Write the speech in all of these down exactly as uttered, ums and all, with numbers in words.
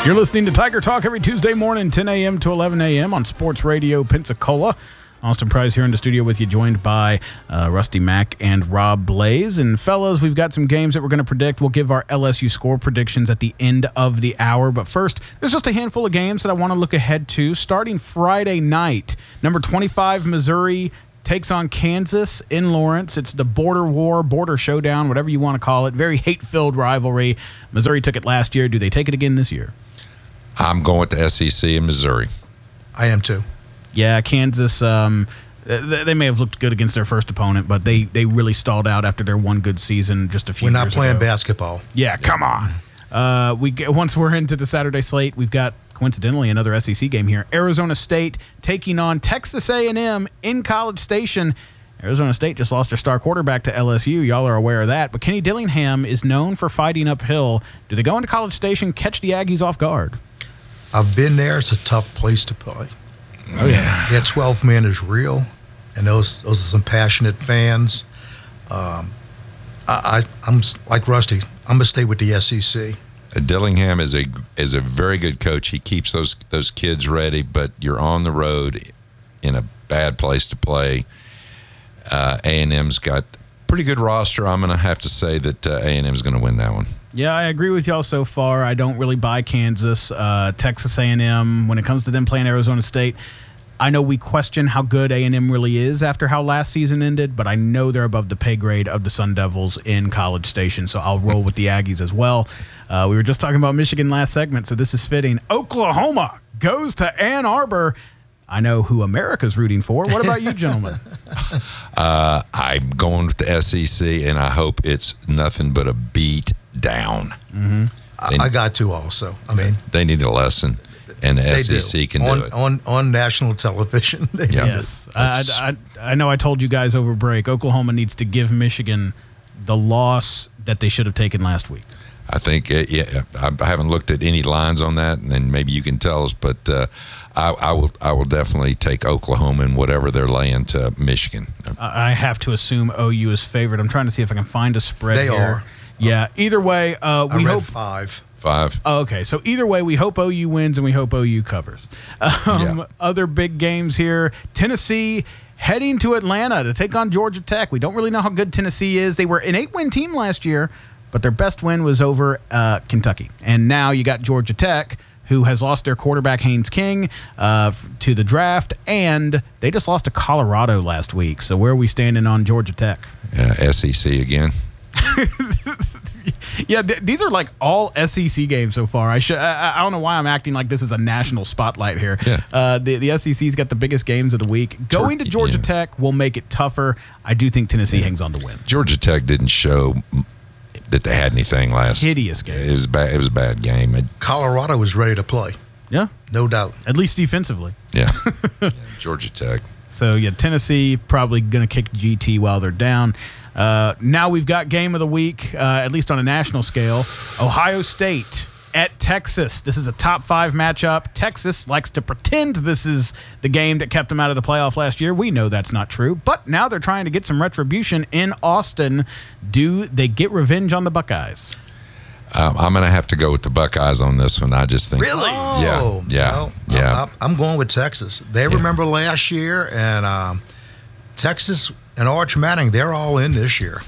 You're listening to Tiger Talk every Tuesday morning, ten a.m. to eleven a.m. on Sports Radio Pensacola. Austin Price here in the studio with you, joined by uh, Rusty Mack and Rob Blaze. And fellas, we've got some games that we're going to predict. We'll give our L S U score predictions at the end of the hour. But first, there's just a handful of games that I want to look ahead to. Starting Friday night, number twenty-five, Missouri takes on Kansas in Lawrence. It's the border war, border showdown, whatever you want to call it. Very hate-filled rivalry. Missouri took it last year. Do they take it again this year? I'm going with the S E C in Missouri. I am too. Yeah, Kansas, um, they may have looked good against their first opponent, but they, they really stalled out after their one good season just a few years ago. We're not playing basketball. Yeah, yeah, come on. Uh, we get, once we're into the Saturday slate, we've got, coincidentally, another S E C game here. Arizona State taking on Texas A and M in College Station. Arizona State just lost their star quarterback to L S U. Y'all are aware of that. But Kenny Dillingham is known for fighting uphill. Do they go into College Station, catch the Aggies off guard? I've been there. It's a tough place to play. Oh, yeah. That twelve man is real, and those those are some passionate fans. Um, I, I, I'm like Rusty. I'm going to stay with the S E C. Dillingham is a is a very good coach. He keeps those those kids ready, but you're on the road in a bad place to play. Uh, A and M's got a pretty good roster. I'm going to have to say that uh, A and M's going to win that one. Yeah, I agree with y'all so far. I don't really buy Kansas, uh, Texas A and M. When it comes to them playing Arizona State, I know we question how good A and M really is after how last season ended, but I know they're above the pay grade of the Sun Devils in College Station, so I'll roll with the Aggies as well. Uh, we were just talking about Michigan last segment, so this is fitting. Oklahoma goes to Ann Arbor. I know who America's rooting for. What about you, gentlemen? uh, I'm going with the S E C, and I hope it's nothing but a beat down. Mm-hmm. I, I got to also. I mean, they need a lesson, and the they S E C do. can on, do it. On, on national television. They Yeah. Yes. I, I, I know I told you guys over break, Oklahoma needs to give Michigan the loss that they should have taken last week. I think, uh, yeah, I haven't looked at any lines on that, and then maybe you can tell us. But uh, I, I will, I will definitely take Oklahoma and whatever they're laying to Michigan. I have to assume O U is favored. I'm trying to see if I can find a spread. They here. are. Yeah. Either way, uh, we I read hope five. Five. Oh, okay, so either way, we hope O U wins and we hope O U covers. Um, Yeah. Other big games here: Tennessee heading to Atlanta to take on Georgia Tech. We don't really know how good Tennessee is. They were an eight-win team last year, but their best win was over uh, Kentucky. And now you got Georgia Tech, who has lost their quarterback, Haynes King, uh, f- to the draft, and they just lost to Colorado last week. So where are we standing on Georgia Tech? Uh, S E C again. Yeah, th- these are like all S E C games so far. I should. I, I don't know why I'm acting like this is a national spotlight here. Yeah. Uh, the the S E C's got the biggest games of the week. Going to Georgia yeah. Tech will make it tougher. I do think Tennessee Yeah. hangs on to win. Georgia Tech didn't show that they had anything last. Hideous game. It was bad. It was a bad game. It, Colorado was ready to play. Yeah, No doubt. at least defensively. yeah. yeah. Georgia Tech. So yeah, Tennessee probably going to kick G T while they're down. Uh, now we've got game of the week, uh, at least on a national scale. Ohio State at Texas. This is a top five matchup. Texas likes to pretend this is the game that kept them out of the playoff last year. We know that's not true, but now they're trying to get some retribution in Austin. Do they get revenge on the Buckeyes? Um, I'm going to have to go with the Buckeyes on this one. I just think. Really? Yeah. Oh, Yeah. no, yeah. I'm, I'm going with Texas. They remember last year, and um, Texas and Arch Manning, they're all in this year.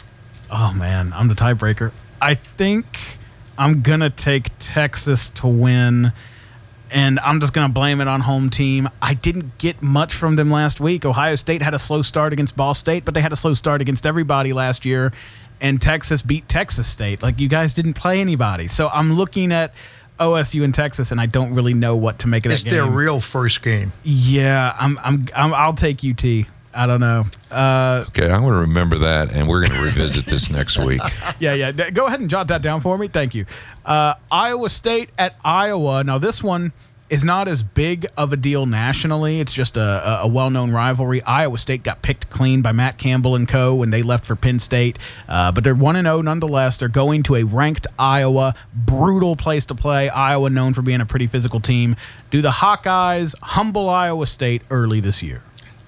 Oh, man, I'm the tiebreaker. I think I'm going to take Texas to win, and I'm just going to blame it on home team. I didn't get much from them last week. Ohio State had a slow start against Ball State, but they had a slow start against everybody last year, and Texas beat Texas State. Like, you guys didn't play anybody. So I'm looking at O S U and Texas, and I don't really know what to make of that It's game. their real first game. Yeah, I'm, I'm, I'm, I'll take U T. I don't know. Uh, Okay, I'm going to remember that, and we're going to revisit this next week. Yeah, yeah. D- Go ahead and jot that down for me. Thank you. Uh, Iowa State at Iowa. Now, this one is not as big of a deal nationally. It's just a, a, a well-known rivalry. Iowa State got picked clean by Matt Campbell and co. when they left for Penn State. Uh, but they're one and oh nonetheless. They're going to a ranked Iowa. Brutal place to play. Iowa known for being a pretty physical team. Do the Hawkeyes humble Iowa State early this year?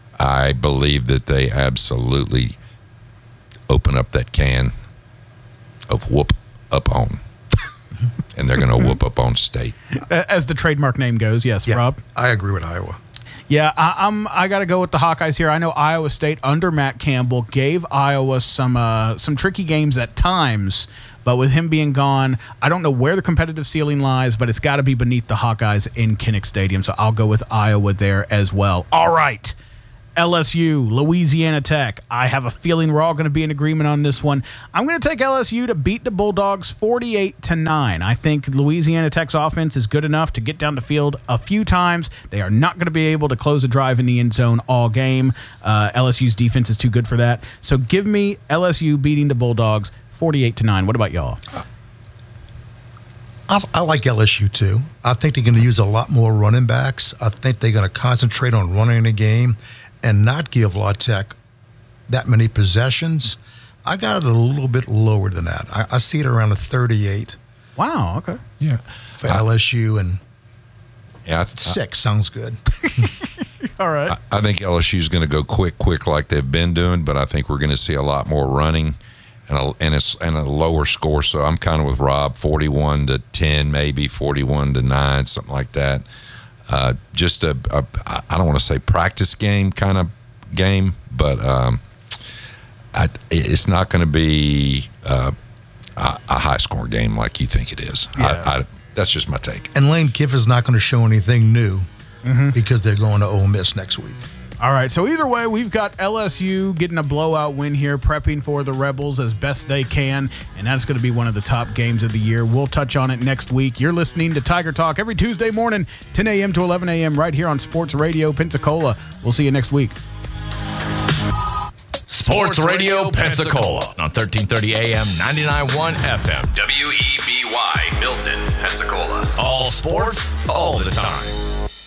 I believe that they absolutely open up that can of whoop up on. And and they're going to whoop up on State. As the trademark name goes, yes, Yeah, Rob? I agree with Iowa. Yeah, I, I'm. I got to go with the Hawkeyes here. I know Iowa State under Matt Campbell gave Iowa some uh, some tricky games at times, but with him being gone, I don't know where the competitive ceiling lies, but it's got to be beneath the Hawkeyes in Kinnick Stadium. So I'll go with Iowa there as well. All right. L S U, Louisiana Tech. I have a feeling we're all going to be in agreement on this one. I'm going to take L S U to beat the Bulldogs forty-eight to nine. I think Louisiana Tech's offense is good enough to get down the field a few times. They are not going to be able to close a drive in the end zone all game. Uh, L S U's defense is too good for that. So give me L S U beating the Bulldogs forty-eight to nine. What about y'all? I, I like L S U too. I think they're going to use a lot more running backs. I think they're going to concentrate on running the game and not give La Tech that many possessions. I got it a little bit lower than that. I, I see it around a thirty-eight. Wow, okay. Yeah. For L S U, and Yeah, I, six sounds good. All right. I, I think L S U is going to go quick, quick like they've been doing, but I think we're going to see a lot more running and a, and, a, and a lower score. So I'm kind of with Rob, forty-one to ten, maybe forty-one to nine, something like that. Uh, just a, a, I don't want to say practice game kind of game, but um, I, it's not going to be uh, a, a high-scoring game like you think it is. Yeah. I, I, that's just my take. And Lane Kiffin's not going to show anything new Mm-hmm. because they're going to Ole Miss next week. All right, so either way, we've got L S U getting a blowout win here, prepping for the Rebels as best they can, and that's going to be one of the top games of the year. We'll touch on it next week. You're listening to Tiger Talk every Tuesday morning, ten a.m. to eleven a.m. right here on Sports Radio Pensacola. We'll see you next week. Sports Radio Pensacola on thirteen thirty A M, ninety-nine point one F M. W E B Y, Milton, Pensacola. All sports, all the time.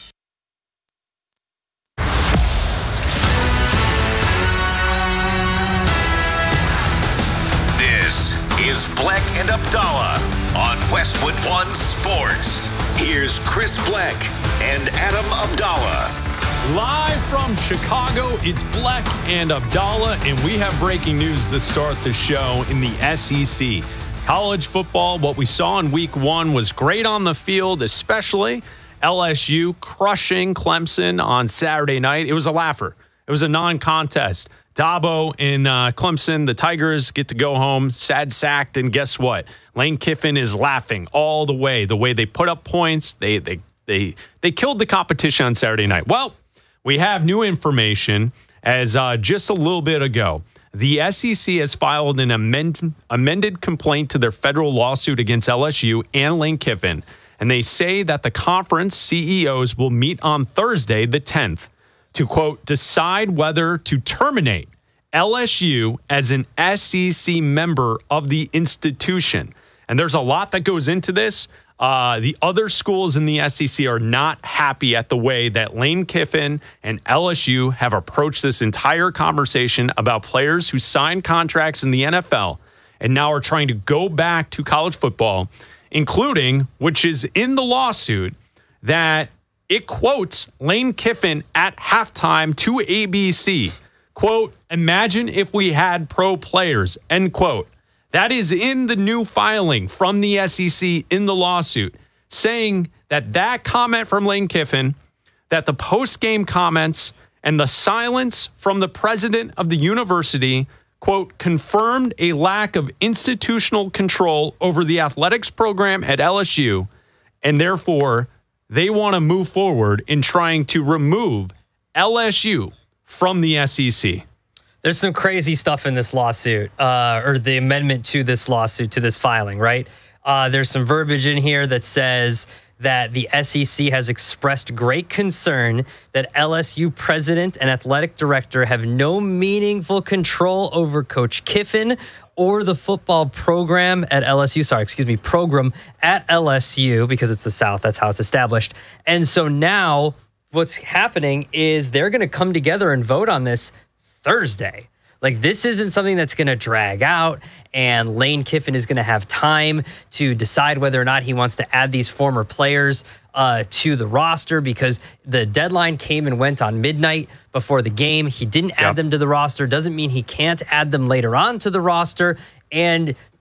This is Bleck and Abdallah on Westwood One Sports. Here's Chris Bleck and Adam Abdallah. Live from Chicago, it's Bleck and Abdallah, and we have breaking news to start the show in the S E C. College football, what we saw in week one was great on the field, especially L S U crushing Clemson on Saturday night. It was a laugher. It was a non-contest. Dabo and uh, Clemson, the Tigers, get to go home, sad sacked, and guess what? Lane Kiffin is laughing all the way. The way they put up points, they they they they killed the competition on Saturday night. Well, we have new information as uh, just a little bit ago, the S E C has filed an amend, amended complaint to their federal lawsuit against L S U and Lane Kiffin, and they say that the conference C E Os will meet on Thursday, the tenth, to, quote, decide whether to terminate L S U as an S E C member of the institution. And there's a lot that goes into this. Uh, the other schools in the S E C are not happy at the way that Lane Kiffin and L S U have approached this entire conversation about players who signed contracts in the N F L and now are trying to go back to college football, including, which is in the lawsuit, that it quotes Lane Kiffin at halftime to A B C. Quote, imagine if we had pro players, end quote. That is in the new filing from the S E C in the lawsuit, saying that that comment from Lane Kiffin, that the post-game comments and the silence from the president of the university, quote, confirmed a lack of institutional control over the athletics program at L S U, and therefore they want to move forward in trying to remove L S U from the S E C. There's some crazy stuff in this lawsuit, uh, or the amendment to this lawsuit, to this filing, right? Uh, there's some verbiage in here that says that the S E C has expressed great concern that L S U president and athletic director have no meaningful control over Coach Kiffin or the football program at L S U. Sorry, excuse me, program at L S U, because it's the South. That's how it's established. And so now what's happening is they're going to come together and vote on this Thursday. Like, this isn't something that's going to drag out, and Lane Kiffin is going to have time to decide whether or not he wants to add these former players uh, to the roster, because the deadline came and went on midnight before the game. He didn't add Yep. them to the roster. Doesn't mean he can't add them later on to the roster. And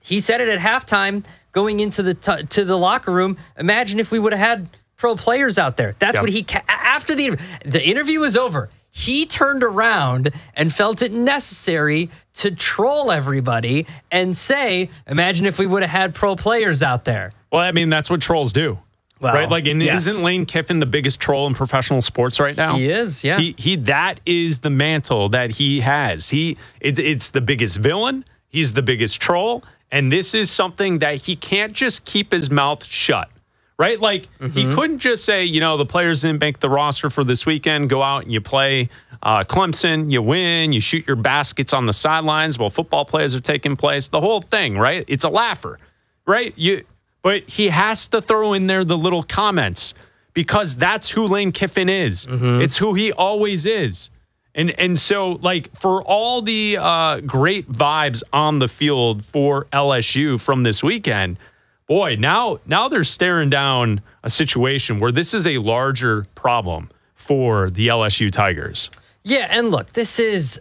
he said it at halftime going into the t- to the locker room. Imagine if we would have had pro players out there. That's yep. what he ca- after the the interview was over. He turned around and felt it necessary to troll everybody and say, imagine if we would have had pro players out there. Well, I mean, that's what trolls do. Well, right? Like, and yes. isn't Lane Kiffin the biggest troll in professional sports right now? He is, yeah. He, he that is the mantle that he has. He it, It's the biggest villain. He's the biggest troll. And this is something that he can't just keep his mouth shut. Right? Like, mm-hmm. he couldn't just say, you know, the players didn't make the roster for this weekend. Go out and you play uh, Clemson, you win, you shoot your baskets on the sidelines while football plays are taking place. The whole thing, right? It's a laugher, right? You, but he has to throw in there the little comments because that's who Lane Kiffin is. Mm-hmm. It's who he always is. And and so, like, for all the uh, great vibes on the field for L S U from this weekend, boy, now now they're staring down a situation where this is a larger problem for the L S U Tigers. Yeah, and look, this is,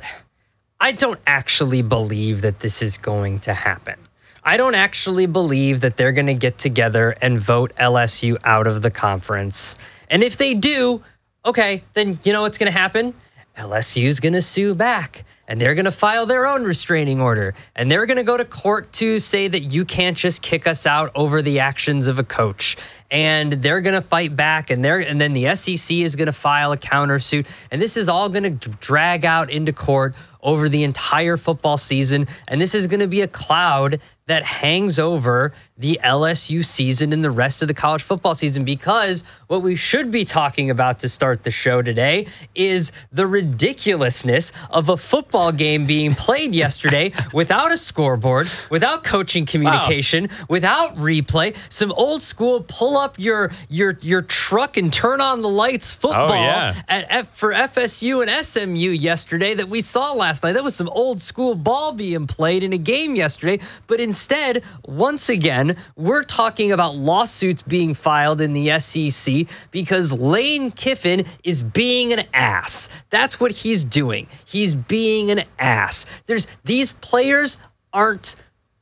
I don't actually believe that this is going to happen. I don't actually believe that they're going to get together and vote L S U out of the conference. And if they do, okay, then you know what's going to happen? L S U is going to sue back. And they're going to file their own restraining order. And they're going to go to court to say that you can't just kick us out over the actions of a coach. And they're going to fight back. And they're and then the S E C is going to file a countersuit. And this is all going to drag out into court over the entire football season. And this is going to be a cloud that hangs over the L S U season and the rest of the college football season, because what we should be talking about to start the show today is the ridiculousness of a football game being played yesterday without a scoreboard, without coaching communication, wow. without replay, some old school pull up your your your truck and turn on the lights football oh, yeah. at F, for F S U and S M U yesterday that we saw last night. That was some old school ball being played in a game yesterday, but instead, once again, we're talking about lawsuits being filed in the S E C because Lane Kiffin is being an ass. That's what he's doing. He's being an ass. There's these players aren't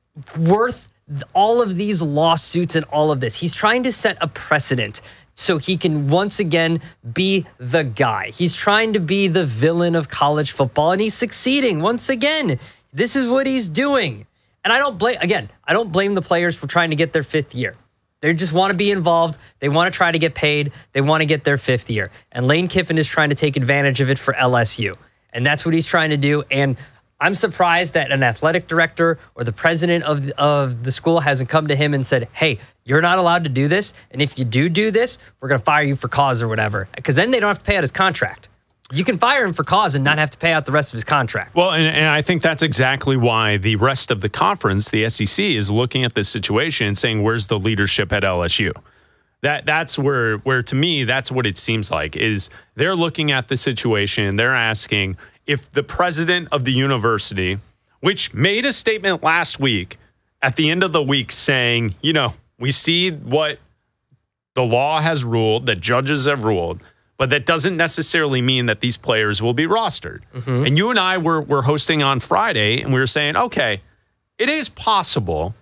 worth all of these lawsuits and all of this. He's trying to set a precedent so he can once again be the guy. He's trying to be the villain of college football, and he's succeeding once again. This is what he's doing. And I don't blame, again, I don't blame the players for trying to get their fifth year. They just want to be involved. They want to try to get paid. They want to get their fifth year. And Lane Kiffin is trying to take advantage of it for L S U. And that's what he's trying to do. And I'm surprised that an athletic director or the president of the, of the school hasn't come to him and said, hey, you're not allowed to do this. And if you do do this, we're going to fire you for cause or whatever. Because then they don't have to pay out his contract. You can fire him for cause and not have to pay out the rest of his contract. Well, and, and I think that's exactly why the rest of the conference, the S E C, is looking at this situation and saying, where's the leadership at L S U? That That's where, where to me, that's what it seems like, is they're looking at the situation. They're asking if the president of the university, which made a statement last week at the end of the week saying, you know, we see what the law has ruled, that judges have ruled, but that doesn't necessarily mean that these players will be rostered. Mm-hmm. And you and I were, were hosting on Friday, and we were saying, okay, it is possible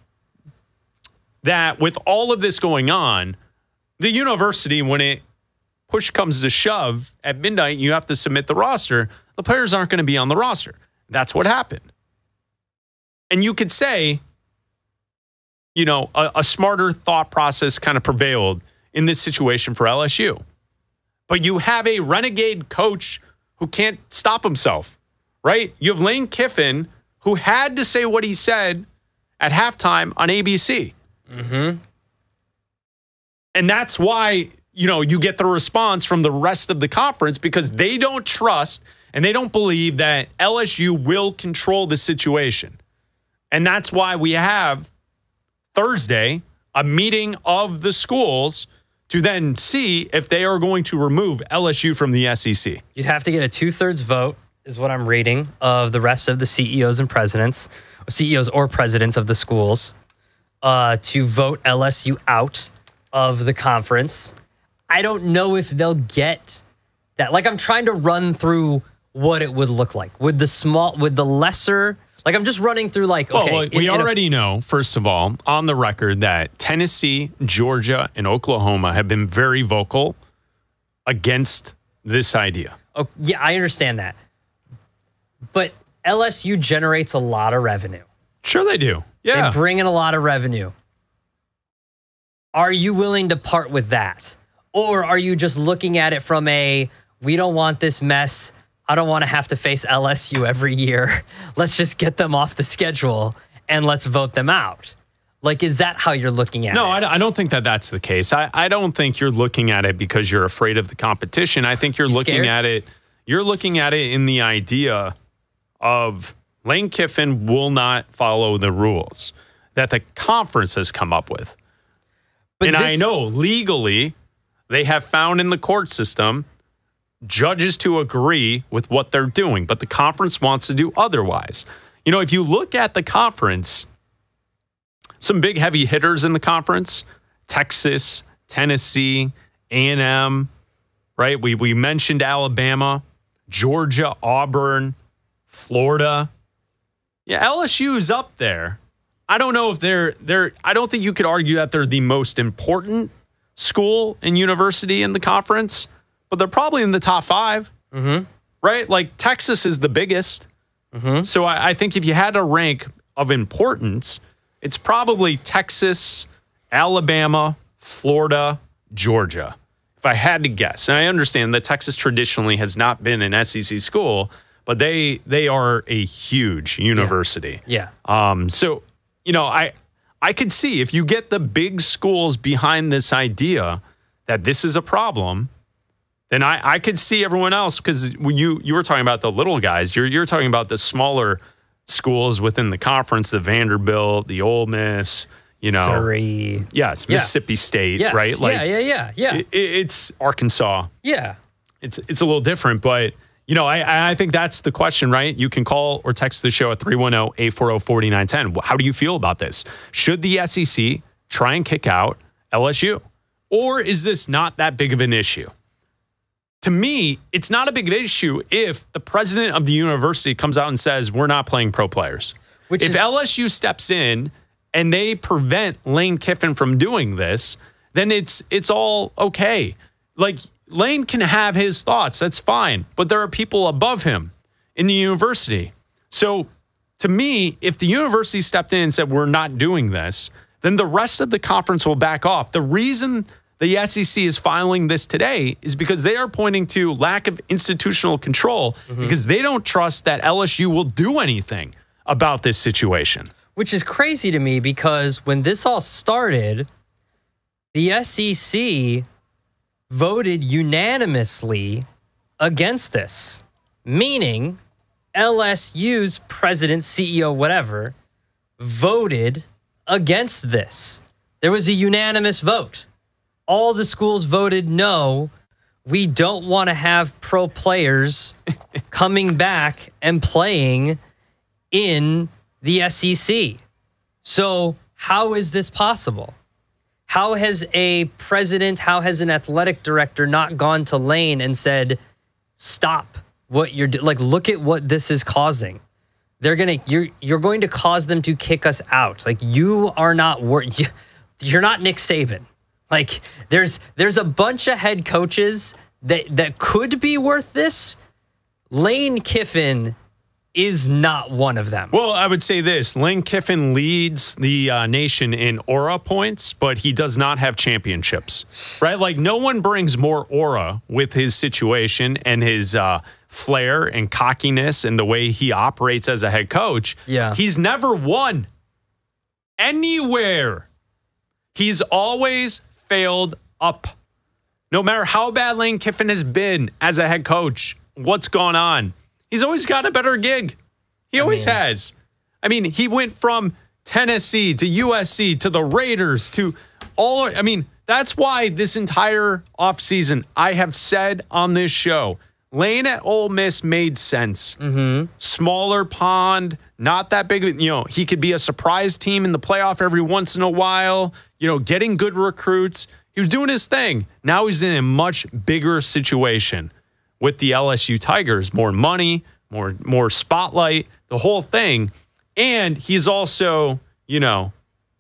that with all of this going on, the university, when it push comes to shove at midnight, you have to submit the roster, the players aren't going to be on the roster. That's what happened. And you could say, you know, a, a smarter thought process kind of prevailed in this situation for L S U. But you have a renegade coach who can't stop himself, right? You have Lane Kiffin, who had to say what he said at halftime on A B C. Mm-hmm. And that's why, you know, you get the response from the rest of the conference, because they don't trust and they don't believe that L S U will control the situation. And that's why we have Thursday a meeting of the schools to then see if they are going to remove L S U from the S E C. You'd have to get a two-thirds vote, is what I'm reading, of the rest of the C E Os and presidents, C E Os or presidents of the schools, uh, to vote L S U out of the conference. I don't know if they'll get that. Like, I'm trying to run through what it would look like. Would the small, would the lesser Like, I'm just running through, like, Well, okay. well, we in- in a- already know, first of all, on the record that Tennessee, Georgia, and Oklahoma have been very vocal against this idea. Oh, yeah, I understand that. But L S U generates a lot of revenue. Sure they do. Yeah. They bring in a lot of revenue. Are you willing to part with that? Or are you just looking at it from a, we don't want this mess. I don't want to have to face L S U every year. Let's just get them off the schedule and let's vote them out. Like, is that how you're looking at no, it? No, I, I don't think that that's the case. I, I don't think you're looking at it because you're afraid of the competition. I think you're You looking scared? at it, you're looking at it in the idea of Lane Kiffin will not follow the rules that the conference has come up with. But and this- I know legally they have found in the court system judges to agree with what they're doing, but the conference wants to do otherwise. You know, if you look at the conference, some big heavy hitters in the conference, Texas, Tennessee, A and M, right? We we mentioned Alabama, Georgia, Auburn, Florida. Yeah, L S U is up there. I don't know if they're they're I don't think you could argue that they're the most important school and university in the conference, but they're probably in the top five. Mm-hmm. Right? Like Texas is the biggest. Mm-hmm. So I, I think if you had a rank of importance, it's probably Texas, Alabama, Florida, Georgia. If I had to guess. And I understand that Texas traditionally has not been an S E C school, but they they are a huge university. Yeah. Um, so, you know, I I could see if you get the big schools behind this idea that this is a problem, then I, I could see everyone else, because when you you were talking about the little guys, you're you're talking about the smaller schools within the conference, the Vanderbilt, the Ole Miss, you know, Surrey. yes, Yeah. Mississippi State, Yes. right? yeah, yeah, yeah, yeah. it- it's Arkansas. yeah. It's it's a little different, but you know, I I think that's the question, right? You can call or text the show at three one zero, eight four zero, four nine one zero. How do you feel about this? Should the S E C try and kick out L S U? Or is this not that big of an issue? To me, it's not a big issue if the president of the university comes out and says, we're not playing pro players. Which if is- L S U steps in and they prevent Lane Kiffin from doing this, then it's it's all okay. Like, Lane can have his thoughts. That's fine. But there are people above him in the university. So to me, if the university stepped in and said, we're not doing this, then the rest of the conference will back off. The reason the S E C is filing this today is because they are pointing to lack of institutional control, Mm-hmm. because they don't trust that L S U will do anything about this situation. Which is crazy to me, because when this all started, the S E C voted unanimously against this, meaning L S U's president, C E O, whatever, voted against this. There was a unanimous vote. All the schools voted no. We don't want to have pro players coming back and playing in the S E C. So how is this possible? How has a president, how has an athletic director not gone to Lane and said, stop what you're doing? Like, look at what this is causing. They're going to, you're, you're going to cause them to kick us out. Like, you are not, wor- you're not Nick Saban. Like, there's, there's a bunch of head coaches that, that could be worth this. Lane Kiffin is not one of them. Well, I would say this. Lane Kiffin leads the uh, nation in aura points, but he does not have championships, right? Like, no one brings more aura with his situation and his uh, flair and cockiness and the way he operates as a head coach. Yeah. He's never won anywhere. He's always failed up. No matter how bad Lane Kiffin has been as a head coach, what's gone on, he's always got a better gig. He always mean- has. I mean, he went from Tennessee to U S C to the Raiders to all. I mean, that's why this entire offseason I have said on this show, Lane at Ole Miss made sense. Mm-hmm. Smaller pond, not that big. You know, he could be a surprise team in the playoff every once in a while, you know, getting good recruits. He was doing his thing. Now he's in a much bigger situation with the L S U Tigers. More money, more more spotlight, the whole thing. And he's also, you know,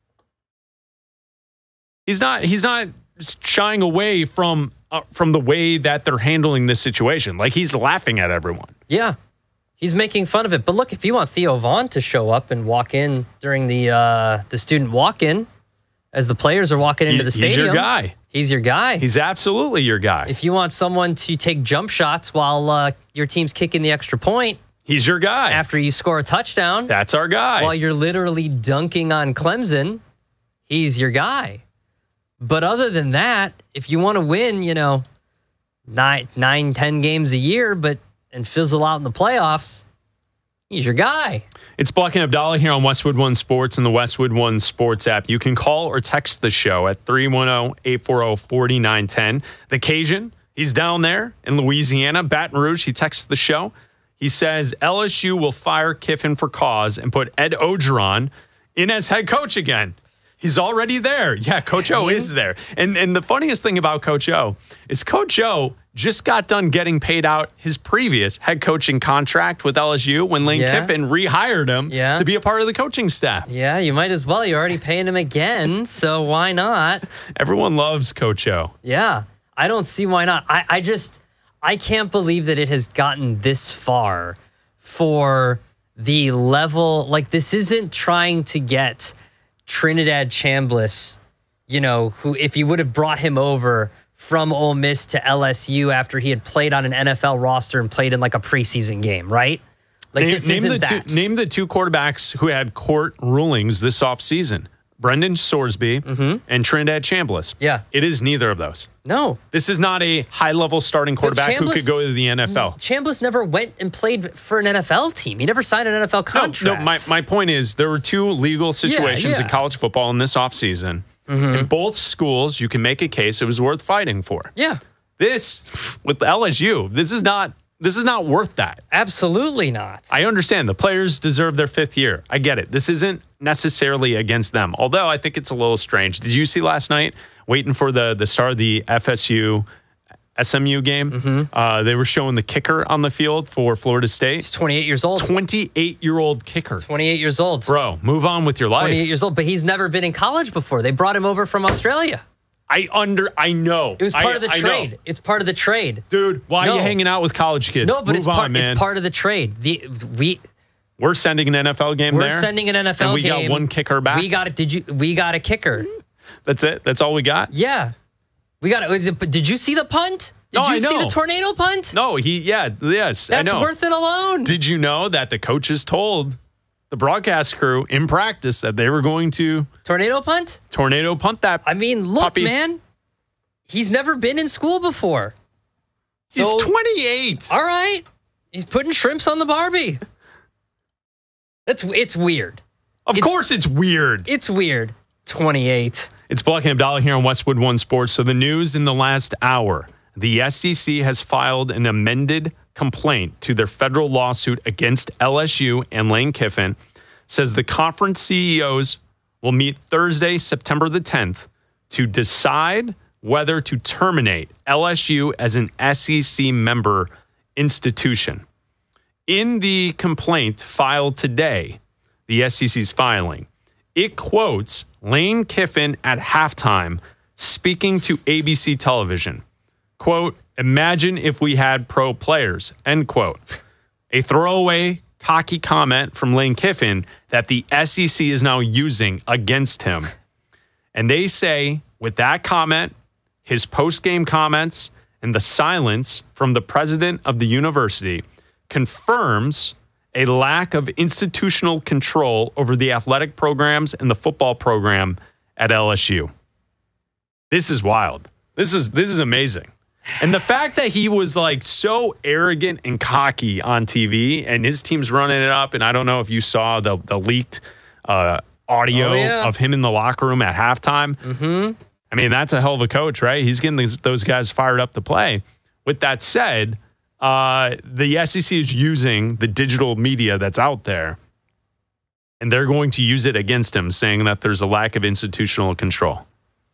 he's not he's not shying away from uh, from the way that they're handling this situation. Like, he's laughing at everyone. Yeah. He's making fun of it. But look, if you want Theo Vaughn to show up and walk in during the uh, the student walk-in as the players are walking into He- the stadium. He's your guy. He's your guy. He's absolutely your guy. If you want someone to take jump shots while uh, your team's kicking the extra point He's your guy. after you score a touchdown, That's our guy. while you're literally dunking on Clemson, he's your guy. But other than that, if you want to win, you know, nine, nine, ten games a year, but and fizzle out in the playoffs, he's your guy. It's Black and Abdallah here on Westwood One Sports and the Westwood One Sports app. You can call or text the show at three one zero, eight four zero, four nine one zero. The Cajun, he's down there in Louisiana, Baton Rouge. He texts the show. He says L S U will fire Kiffin for cause and put Ed Ogeron in as head coach again. He's already there. Yeah, Coach O is there. And and the funniest thing about Coach O is Coach O just got done getting paid out his previous head coaching contract with L S U when Lane Yeah. Kiffin rehired him Yeah. to be a part of the coaching staff. Yeah, you might as well. You're already paying him again, so why not? Everyone loves Coach O. Yeah, I don't see why not. I, I just, I can't believe that it has gotten this far for the level. Like, this isn't trying to get Trinidad Chambliss, you know, who, if you would have brought him over from Ole Miss to L S U after he had played on an N F L roster and played in like a preseason game, right? Like, Name, this name isn't the that. two, name the two quarterbacks who had court rulings this offseason. Brendan Sorsby and Trinidad Chambliss. Yeah. It is neither of those. No. This is not a high-level starting quarterback who Chambliss- could go to the N F L. Chambliss never went and played for an N F L team. He never signed an N F L No, contract. no, my, my point is there were two legal situations yeah. in college football in this offseason. In both schools, you can make a case it was worth fighting for. Yeah, This, with L S U, this is not this is not worth that. absolutely not. I understand the players deserve their fifth year. I get it. This isn't necessarily against them, although I think it's a little strange. Did you see last night, waiting for the, the start of the F S U S M U game? Mm-hmm. Uh, they were showing the kicker on the field for Florida State. He's twenty-eight years old. twenty-eight-year-old kicker. twenty-eight years old. Bro, move on with your life. twenty-eight years old, but he's never been in college before. They brought him over from Australia. I under I know. It was part I- of the I know. trade. It's part of the trade. Dude, why No. are you hanging out with college kids? No, but Move it's on, part. man. It's part of the trade. The we We're sending an N F L game we're there. sending an N F L and we game. got one kicker back. We got it. Did you? We got a kicker. That's it. That's all we got. Yeah, we got it. Is it- Did you see the punt? Did No, you I see know. the tornado punt? No, he. Yeah, yes, That's I know. worth it alone. Did you know that the coaches told the broadcast crew in practice that they were going to Tornado punt? tornado punt that? I mean, look, Puppy. man. He's never been in school before. He's So- twenty-eight. All right. He's putting shrimps on the Barbie. That's it's weird. Of it's- course, it's weird. It's weird. twenty-eight. It's Black and Abdallah here on Westwood One Sports. So the news in the last hour, the S E C has filed an amended complaint to their federal lawsuit against L S U and Lane Kiffin. Says the conference C E Os will meet Thursday, September the tenth, to decide whether to terminate L S U as an S E C member institution. In the complaint filed today, the S E C's filing, it quotes Lane Kiffin at halftime speaking to A B C television. Quote, imagine if we had pro players, end quote. A throwaway, cocky comment from Lane Kiffin that the S E C is now using against him. And they say with that comment, his post-game comments, and the silence from the president of the university confirms a lack of institutional control over the athletic programs and the football program at L S U. This is wild. This is this is amazing. And the fact that he was like so arrogant and cocky on T V and his team's running it up, and I don't know if you saw the the leaked uh, audio Oh, yeah. of him in the locker room at halftime. Mm-hmm. I mean, that's a hell of a coach, right? He's getting these, those guys fired up to play. With that said, uh, the S E C is using the digital media that's out there, and they're going to use it against him, saying that there's a lack of institutional control.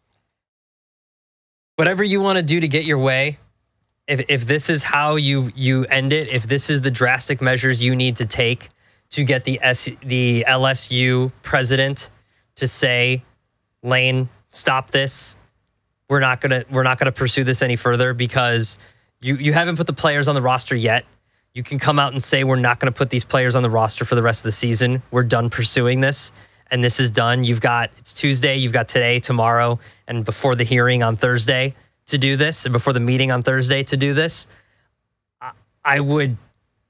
Whatever you want to do to get your way, if if this is how you you end it, if this is the drastic measures you need to take to get the S- the L S U president to say, Lane, stop this. We're not gonna we're not gonna pursue this any further because you you haven't put the players on the roster yet. You can come out and say we're not gonna put these players on the roster for the rest of the season. We're done pursuing this, and this is done. You've got it's Tuesday, you've got today, tomorrow, and before the hearing on Thursday to do this, and before the meeting on Thursday to do this. I, I would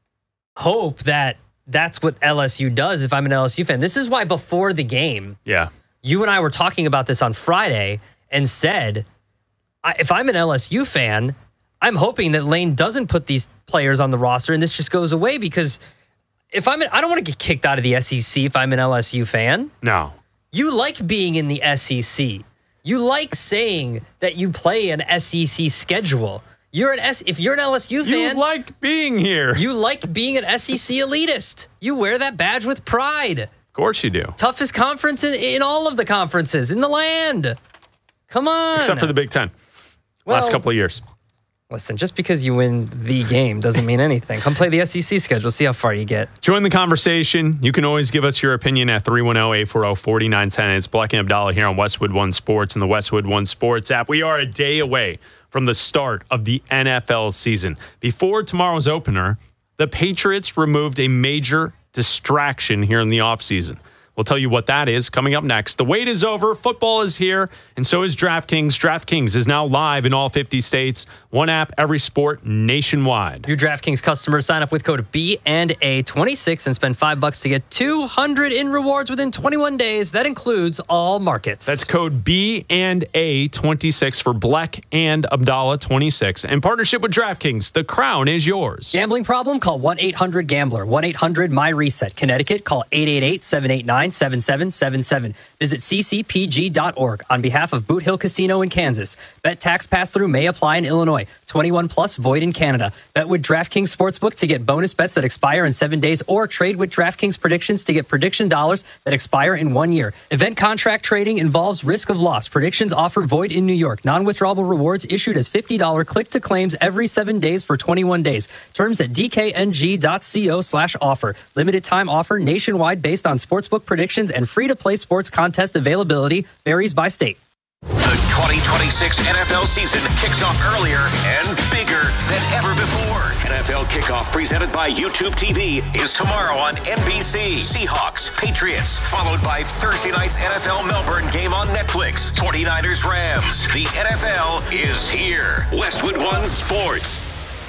hope that that's what L S U does if I'm an L S U fan. This is why before the game, yeah, you and I were talking about this on Friday and said, I, if I'm an L S U fan, I'm hoping that Lane doesn't put these players on the roster and this just goes away because if I'm, an, I don't want to get kicked out of the S E C if I'm an L S U fan. No. You like being in the S E C. You like saying that you play an S E C schedule. You're an S. If you're an L S U fan, you like being here. You like being an S E C elitist. You wear that badge with pride. Of course you do. Toughest conference in, in all of the conferences in the land. Come on. Except for the Big Ten. Well, Last couple of years. Listen, just because you win the game doesn't mean anything. Come play the S E C schedule. See how far you get. Join the conversation. You can always give us your opinion at three one zero, eight four zero, four nine one zero. It's Black and Abdallah here on Westwood One Sports and the Westwood One Sports app. We are a day away from the start of the N F L season. Before tomorrow's opener, the Patriots removed a major distraction here in the offseason. We'll tell you what that is coming up next. The wait is over. Football is here, and so is DraftKings. DraftKings is now live in all fifty states. One app, every sport, nationwide. Your DraftKings customers sign up with code B and A twenty-six and spend five bucks to get two hundred in rewards within twenty-one days. That includes all markets. That's code B and A twenty-six for Black and Abdallah twenty-six. In partnership with DraftKings, the crown is yours. Gambling problem? Call one eight hundred gambler. one eight hundred my reset. Connecticut, call eight eight eight, seven eight nine, seven seven seven seven. Visit c c p g dot org on behalf of Boot Hill Casino in Kansas. Bet tax pass-through may apply in Illinois. twenty-one plus, void in Canada. Bet with DraftKings Sportsbook to get bonus bets that expire in seven days or trade with DraftKings predictions to get prediction dollars that expire in one year. Event contract trading involves risk of loss. Predictions offered void in New York. Non-withdrawable rewards issued as fifty dollars click-to-claims every seven days for twenty-one days. Terms at d k n g dot co slash offer. Limited time offer nationwide based on sportsbook predictions and free-to-play sports contest availability varies by state. The twenty twenty-six N F L season kicks off earlier and bigger than ever before. N F L Kickoff presented by YouTube T V is tomorrow on N B C. Seahawks, Patriots, followed by Thursday night's N F L Melbourne game on Netflix. forty-niners, Rams. The N F L is here. Westwood One Sports.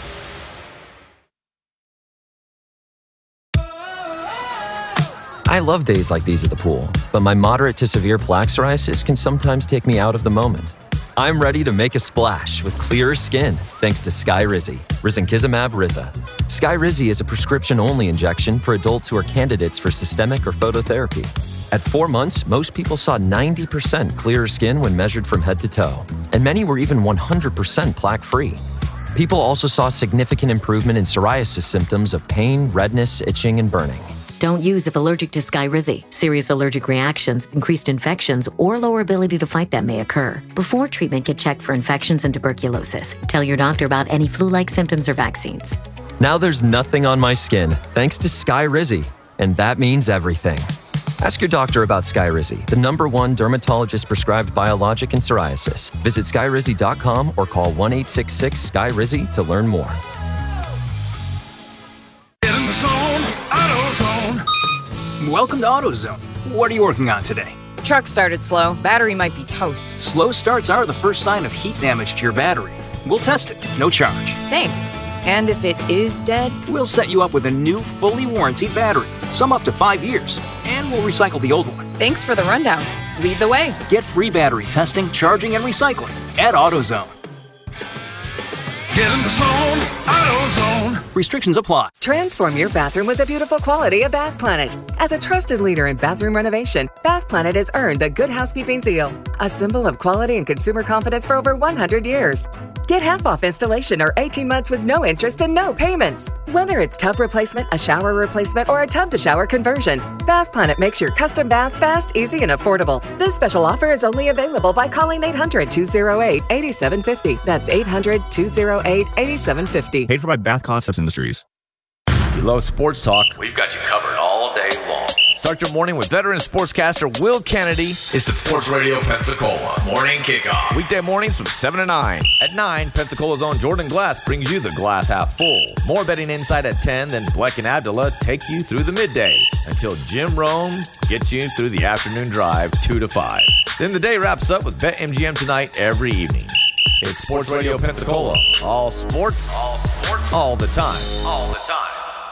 I love days like these at the pool, but my moderate to severe plaque psoriasis can sometimes take me out of the moment. I'm ready to make a splash with clearer skin thanks to Skyrizi, risankizumab Riza. Skyrizi is a prescription-only injection for adults who are candidates for systemic or phototherapy. At four months, most people saw ninety percent clearer skin when measured from head to toe, and many were even one hundred percent plaque-free. People also saw significant improvement in psoriasis symptoms of pain, redness, itching, and burning. Don't use if allergic to Skyrizi. Serious allergic reactions, increased infections, or lower ability to fight them may occur. Before treatment, get checked for infections and tuberculosis. Tell your doctor about any flu-like symptoms or vaccines. Now there's nothing on my skin thanks to Skyrizi, and that means everything. Ask your doctor about Skyrizi, the number one dermatologist-prescribed biologic in psoriasis. Visit skyrizi dot com or call one eight six six, S K Y R I Z I to learn more. Welcome to AutoZone. What are you working on today? Truck started slow. Battery might be toast. Slow starts are the first sign of heat damage to your battery. We'll test it, no charge. Thanks. And if it is dead? We'll set you up with a new, fully warranted battery, some up to five years, and we'll recycle the old one. Thanks for the rundown. Lead the way. Get free battery testing, charging, and recycling at AutoZone. Get in the zone, AutoZone. Restrictions apply. Transform your bathroom with the beautiful quality of Bath Planet. As a trusted leader in bathroom renovation, Bath Planet has earned the Good Housekeeping seal, a symbol of quality and consumer confidence for over one hundred years. Get half off installation or eighteen months with no interest and no payments. Whether it's tub replacement, a shower replacement, or a tub to shower conversion, Bath Planet makes your custom bath fast, easy, and affordable. This special offer is only available by calling eight hundred, two oh eight, eight seven five oh. That's eight hundred, two oh eight, eight seven five oh. Paid for by Bath Concepts Industries. If you love sports talk, we've got you covered all Start your morning with veteran sportscaster Will Kennedy. It's the Sports Radio Pensacola Morning Kickoff. Weekday mornings from seven to nine. At nine, Pensacola's own Jordan Glass brings you the glass half full. More betting insight at ten, then Bleck and Abdullah take you through the midday until Jim Rome gets you through the afternoon drive two to five. Then the day wraps up with BetMGM Tonight every evening. It's Sports Radio Pensacola. All sports, all sports, all the time. All the time.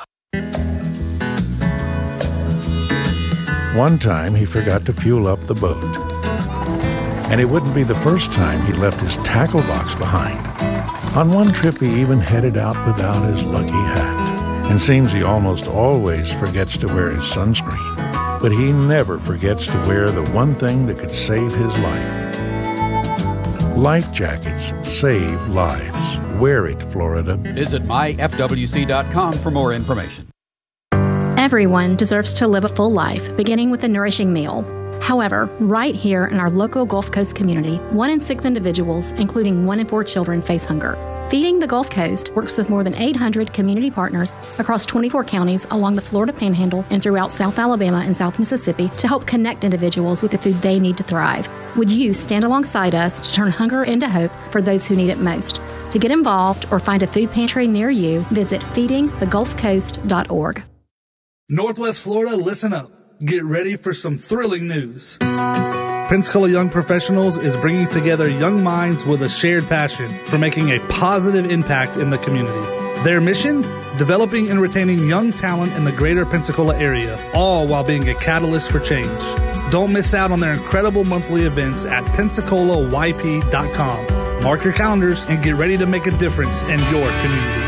One time, he forgot to fuel up the boat. And it wouldn't be the first time he left his tackle box behind. On one trip, he even headed out without his lucky hat. And seems he almost always forgets to wear his sunscreen. But he never forgets to wear the one thing that could save his life. Life jackets save lives. Wear it, Florida. Visit my F W C dot com for more information. Everyone deserves to live a full life, beginning with a nourishing meal. However, right here in our local Gulf Coast community, one in six individuals, including one in four children, face hunger. Feeding the Gulf Coast works with more than eight hundred community partners across twenty-four counties along the Florida Panhandle and throughout South Alabama and South Mississippi to help connect individuals with the food they need to thrive. Would you stand alongside us to turn hunger into hope for those who need it most? To get involved or find a food pantry near you, visit feeding the gulf coast dot org. Northwest Florida, listen up. Get ready for some thrilling news. Pensacola Young Professionals is bringing together young minds with a shared passion for making a positive impact in the community. Their mission? Developing and retaining young talent in the greater Pensacola area, all while being a catalyst for change. Don't miss out on their incredible monthly events at pensacola y p dot com. Mark your calendars and get ready to make a difference in your community.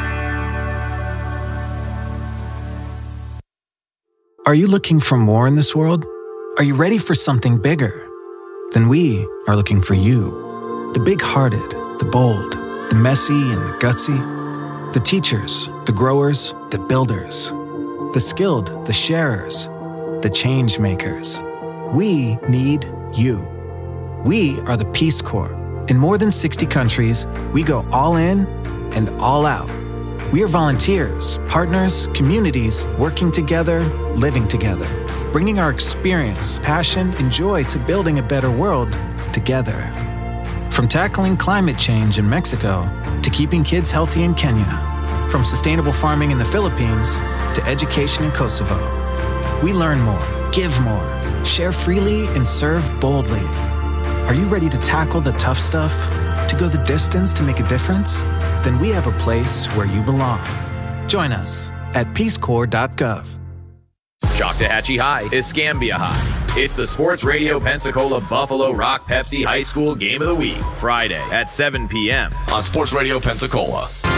Are you looking for more in this world? Are you ready for something bigger? Then we are looking for you. The big-hearted, the bold, the messy and the gutsy. The teachers, the growers, the builders. The skilled, the sharers, the change makers. We need you. We are the Peace Corps. In more than sixty countries, we go all in and all out. We are volunteers, partners, communities, working together, living together, bringing our experience, passion, and joy to building a better world together. From tackling climate change in Mexico to keeping kids healthy in Kenya, from sustainable farming in the Philippines to education in Kosovo. We learn more, give more, share freely, and serve boldly. Are you ready to tackle the tough stuff? To go the distance to make a difference? Then we have a place where you belong. Join us at peace corps dot gov. Choctawhatchee High is Scambia High. It's the Sports Radio Pensacola Buffalo Rock Pepsi High School Game of the Week, Friday at seven p.m. on Sports Radio Pensacola.